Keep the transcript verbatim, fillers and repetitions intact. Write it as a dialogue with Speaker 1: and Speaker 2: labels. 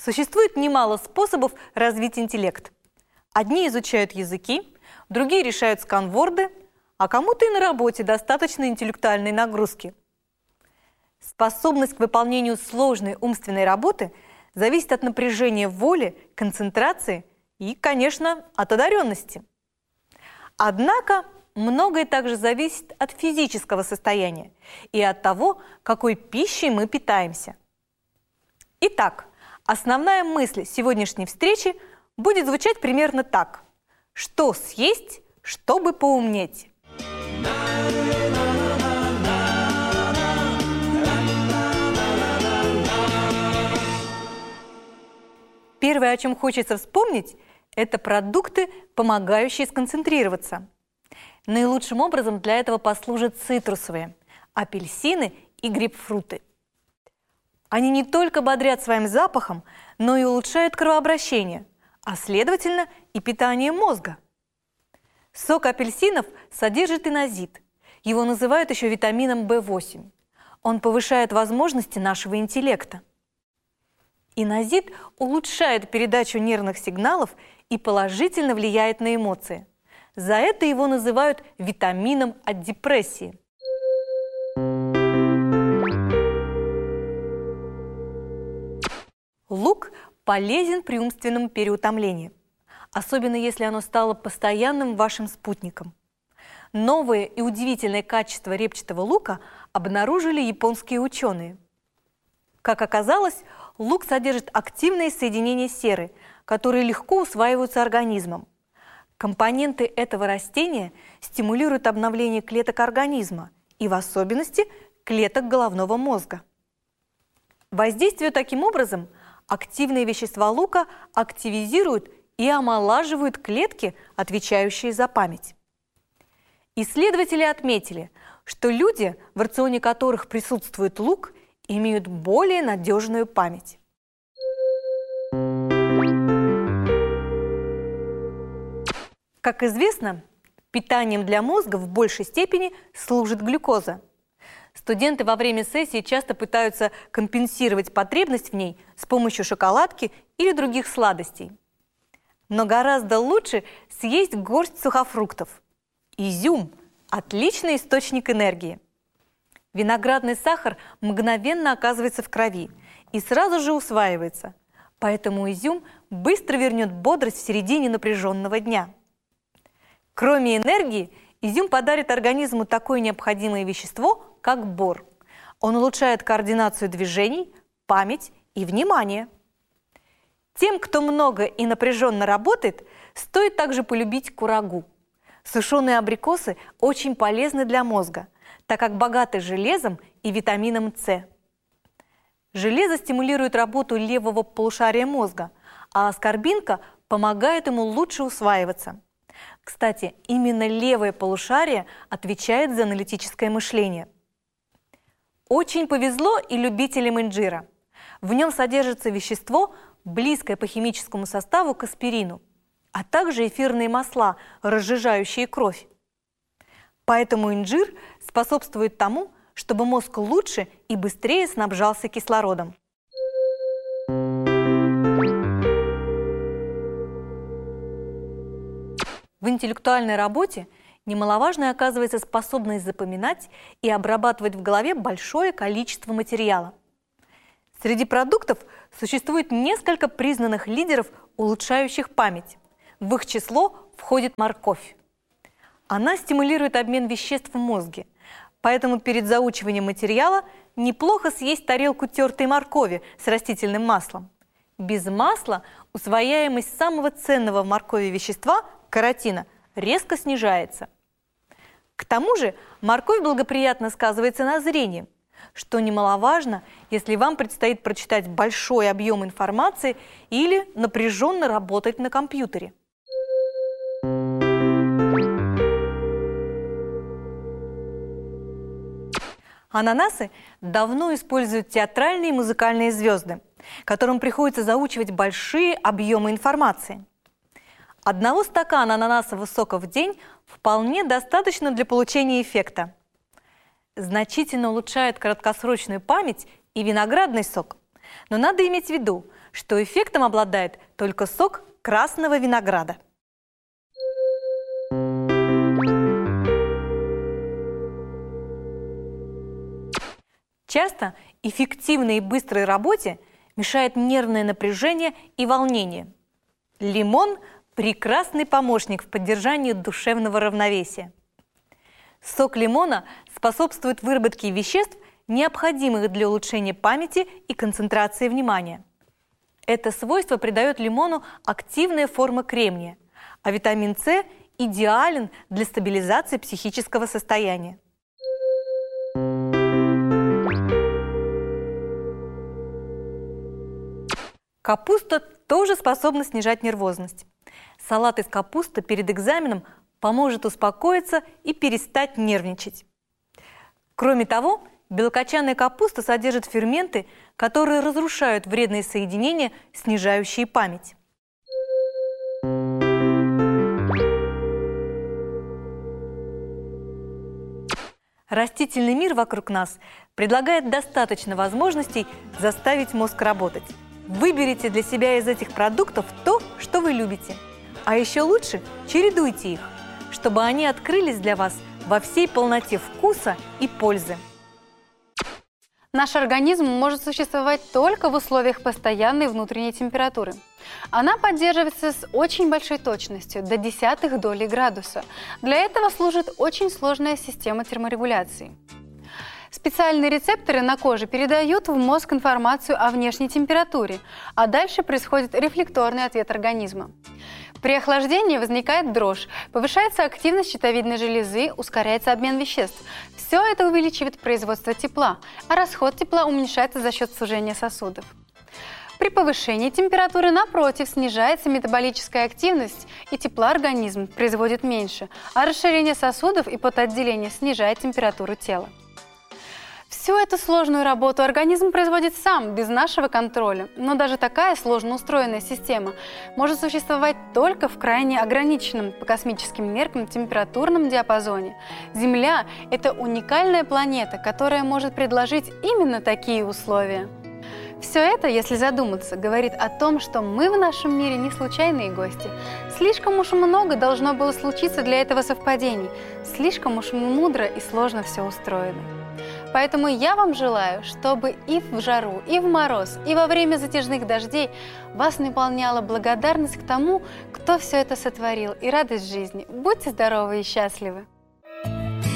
Speaker 1: Существует немало способов развить интеллект. Одни изучают языки, другие решают сканворды, а кому-то и на работе достаточно интеллектуальной нагрузки. Способность к выполнению сложной умственной работы зависит от напряжения воли, концентрации и, конечно, от одаренности. Однако многое также зависит от физического состояния и от того, какой пищей мы питаемся. Итак, основная мысль сегодняшней встречи будет звучать примерно так: что съесть, чтобы поумнеть? Первое, о чем хочется вспомнить, это продукты, помогающие сконцентрироваться. Наилучшим образом для этого послужат цитрусовые – апельсины и грейпфруты. Они не только бодрят своим запахом, но и улучшают кровообращение, а следовательно и питание мозга. Сок апельсинов содержит инозит. Его называют еще витамином бэ восемь. Он повышает возможности нашего интеллекта. Инозит улучшает передачу нервных сигналов и положительно влияет на эмоции. За это его называют витамином от депрессии. Лук полезен при умственном переутомлении, особенно если оно стало постоянным вашим спутником. Новые и удивительные качества репчатого лука обнаружили японские ученые. Как оказалось, лук содержит активные соединения серы, которые легко усваиваются организмом. Компоненты этого растения стимулируют обновление клеток организма и в особенности клеток головного мозга. Воздействуя таким образом, активные вещества лука активизируют и омолаживают клетки, отвечающие за память. Исследователи отметили, что люди, в рационе которых присутствует лук, имеют более надежную память. Как известно, питанием для мозга в большей степени служит глюкоза. Студенты во время сессии часто пытаются компенсировать потребность в ней с помощью шоколадки или других сладостей. Но гораздо лучше съесть горсть сухофруктов. Изюм – отличный источник энергии. Виноградный сахар мгновенно оказывается в крови и сразу же усваивается, поэтому изюм быстро вернет бодрость в середине напряженного дня. Кроме энергии, изюм подарит организму такое необходимое вещество, как бор. Он улучшает координацию движений, память и внимание. Тем, кто много и напряженно работает, стоит также полюбить курагу. Сушеные абрикосы очень полезны для мозга, так как богаты железом и витамином С. Железо стимулирует работу левого полушария мозга, а аскорбинка помогает ему лучше усваиваться. Кстати, именно левое полушарие отвечает за аналитическое мышление. Очень повезло и любителям инжира. В нем содержится вещество, близкое по химическому составу к аспирину, а также эфирные масла, разжижающие кровь. Поэтому инжир способствует тому, чтобы мозг лучше и быстрее снабжался кислородом. В интеллектуальной работе немаловажной оказывается способность запоминать и обрабатывать в голове большое количество материала. Среди продуктов существует несколько признанных лидеров, улучшающих память. В их число входит морковь. Она стимулирует обмен веществ в мозге, поэтому перед заучиванием материала неплохо съесть тарелку тертой моркови с растительным маслом. Без масла усвояемость самого ценного в моркови вещества – каротина резко снижается. К тому же морковь благоприятно сказывается на зрении, что немаловажно, если вам предстоит прочитать большой объем информации или напряженно работать на компьютере. Ананасы давно используют театральные и музыкальные звезды, которым приходится заучивать большие объемы информации. Одного стакана ананасового сока в день вполне достаточно для получения эффекта. Значительно улучшает краткосрочную память и виноградный сок. Но надо иметь в виду, что эффектом обладает только сок красного винограда. Часто эффективной и быстрой работе мешает нервное напряжение и волнение. Лимон – прекрасный помощник в поддержании душевного равновесия. Сок лимона способствует выработке веществ, необходимых для улучшения памяти и концентрации внимания. Это свойство придает лимону активная форма кремния, а витамин С идеален для стабилизации психического состояния. Капуста тоже способна снижать нервозность. Салат из капусты перед экзаменом поможет успокоиться и перестать нервничать. Кроме того, белокочанная капуста содержит ферменты, которые разрушают вредные соединения, снижающие память. Растительный мир вокруг нас предлагает достаточно возможностей заставить мозг работать. Выберите для себя из этих продуктов то, что вы любите. А еще лучше чередуйте их, чтобы они открылись для вас во всей полноте вкуса и пользы.
Speaker 2: Наш организм может существовать только в условиях постоянной внутренней температуры. Она поддерживается с очень большой точностью, до десятых доли градуса. Для этого служит очень сложная система терморегуляции. Специальные рецепторы на коже передают в мозг информацию о внешней температуре, а дальше происходит рефлекторный ответ организма. При охлаждении возникает дрожь, повышается активность щитовидной железы, ускоряется обмен веществ. Все это увеличивает производство тепла, а расход тепла уменьшается за счет сужения сосудов. При повышении температуры, напротив, снижается метаболическая активность, и тепла организм производит меньше, а расширение сосудов и потоотделение снижает температуру тела. Всю эту сложную работу организм производит сам, без нашего контроля. Но даже такая сложно устроенная система может существовать только в крайне ограниченном по космическим меркам температурном диапазоне. Земля – это уникальная планета, которая может предложить именно такие условия. Все это, если задуматься, говорит о том, что мы в нашем мире не случайные гости. Слишком уж много должно было случиться для этого совпадений. Слишком уж мудро и сложно все устроено. Поэтому я вам желаю, чтобы и в жару, и в мороз, и во время затяжных дождей вас наполняла благодарность к тому, кто все это сотворил, и радость жизни. Будьте здоровы и счастливы!